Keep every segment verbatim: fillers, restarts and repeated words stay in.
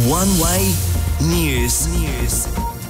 One Way News. News.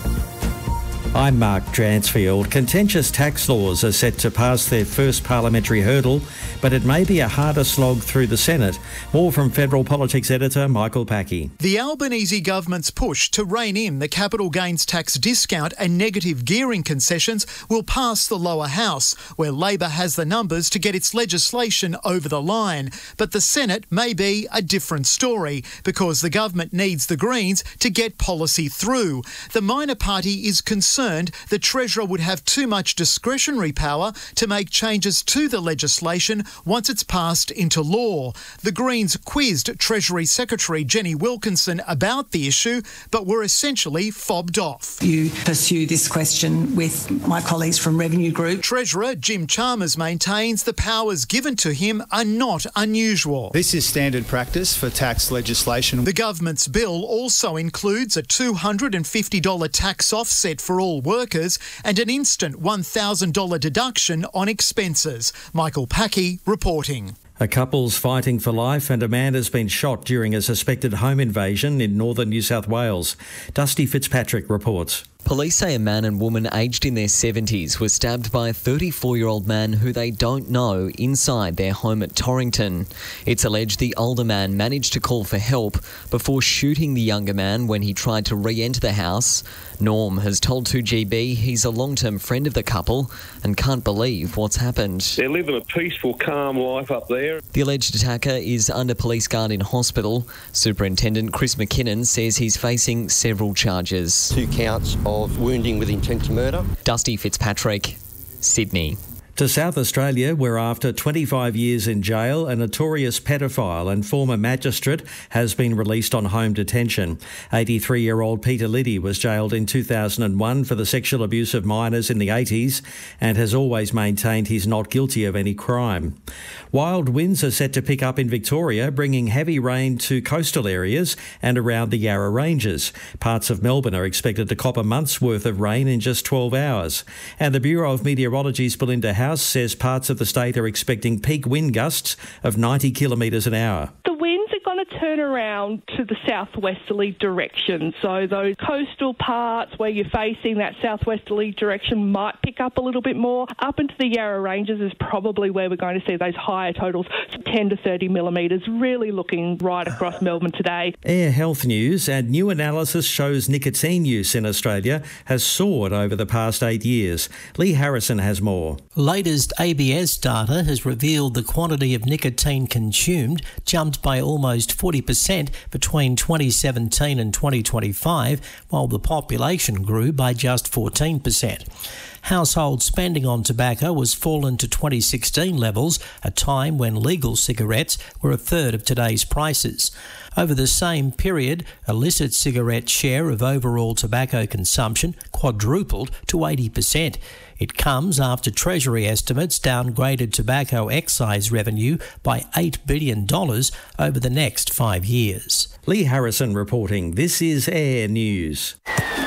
I'm Mark Dransfield. Contentious tax laws are set to pass their first parliamentary hurdle, but it may be a harder slog through the Senate. More from Federal Politics editor Michael Packey. The Albanese government's push to rein in the capital gains tax discount and negative gearing concessions will pass the lower house, where Labor has the numbers to get its legislation over the line. But the Senate may be a different story, because the government needs the Greens to get policy through. The minor party is concerned the Treasurer would have too much discretionary power to make changes to the legislation once it's passed into law. The Greens quizzed Treasury Secretary Jenny Wilkinson about the issue, but were essentially fobbed off. You pursue this question with my colleagues from Revenue Group. Treasurer Jim Chalmers maintains the powers given to him are not unusual. This is standard practice for tax legislation. The government's bill also includes a two hundred fifty dollars tax offset for all workers and an instant one thousand dollars deduction on expenses. Michael Packey reporting. A couple's fighting for life and a man has been shot during a suspected home invasion in northern New South Wales. Dusty Fitzpatrick reports. Police say a man and woman aged in their seventies were stabbed by a thirty-four-year-old man who they don't know inside their home at Torrington. It's alleged the older man managed to call for help before shooting the younger man when he tried to re-enter the house. Norm has told two G B he's a long-term friend of the couple and can't believe what's happened. They're living a peaceful, calm life up there. The alleged attacker is under police guard in hospital. Superintendent Chris McKinnon says he's facing several charges. Two counts of of wounding with intent to murder. Dusty Fitzpatrick, Sydney. To South Australia, where after twenty-five years in jail, a notorious pedophile and former magistrate has been released on home detention. eighty-three-year-old Peter Liddy was jailed in two thousand one for the sexual abuse of minors in the eighties and has always maintained he's not guilty of any crime. Wild winds are set to pick up in Victoria, bringing heavy rain to coastal areas and around the Yarra Ranges. Parts of Melbourne are expected to cop a month's worth of rain in just twelve hours. And the Bureau of Meteorology's Belinda House says parts of the state are expecting peak wind gusts of ninety kilometres an hour. The winds are going to turn around to the southwesterly direction, so those coastal parts where you're facing that southwesterly direction might pick up a little bit more. Up into the Yarra Ranges is probably where we're going to see those higher totals, ten to thirty millimetres, really looking right across Melbourne today. Air health news, and new analysis shows nicotine use in Australia has soared over the past eight years. Lee Harrison has more. Latest A B S data has revealed the quantity of nicotine consumed jumped by almost forty percent between twenty seventeen and twenty twenty-five, while the population grew by just fourteen percent. Household spending on tobacco has fallen to twenty sixteen levels, a time when legal cigarettes were a third of today's prices. Over the same period, illicit cigarette share of overall tobacco consumption quadrupled to eighty percent. It comes after Treasury estimates downgraded tobacco excise revenue by eight billion dollars over the next five years. Lee Harrison reporting. This is Air News.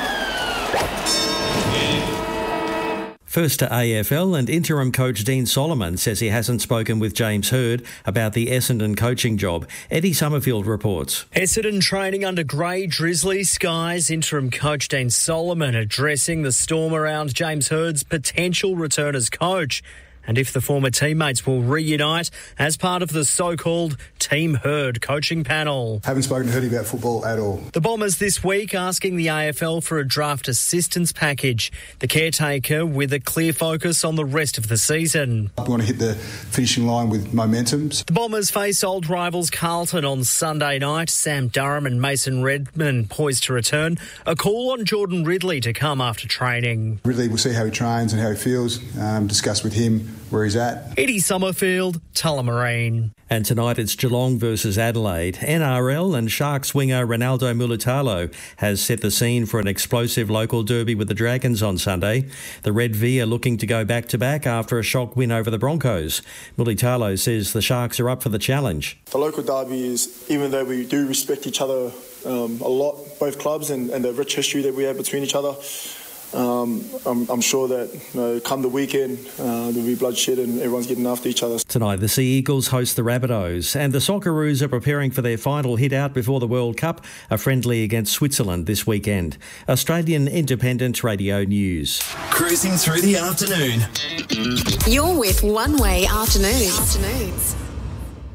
First to A F L, and interim coach Dean Solomon says he hasn't spoken with James Hird about the Essendon coaching job. Eddie Summerfield reports. Essendon training under grey drizzly skies. Interim coach Dean Solomon addressing the storm around James Hird's potential return as coach, and if the former teammates will reunite as part of the so-called Team Hird coaching panel. Haven't spoken to Hirdy about football at all. The Bombers this week asking the A F L for a draft assistance package. The caretaker with a clear focus on the rest of the season. We want to hit the finishing line with momentum. The Bombers face old rivals Carlton on Sunday night. Sam Durham and Mason Redman poised to return. A call on Jordan Ridley to come after training. Ridley, we'll see how he trains and how he feels. Um, discuss with him where he's at. Eddie Summerfield, Tullamarine. And tonight it's Geelong versus Adelaide. N R L and Sharks winger Ronaldo Mulitalo has set the scene for an explosive local derby with the Dragons on Sunday. The Red V are looking to go back-to-back after a shock win over the Broncos. Mulitalo says the Sharks are up for the challenge. The local derby is, even though we do respect each other um, a lot, both clubs, and, and the rich history that we have between each other, Um, I'm, I'm sure that you know, come the weekend, uh, there'll be bloodshed and everyone's getting after each other. Tonight, the Sea Eagles host the Rabbitohs, and the Socceroos are preparing for their final hit out before the World Cup, a friendly against Switzerland this weekend. Australian Independent Radio News. Cruising through the afternoon. You're with One Way Afternoons. Afternoons.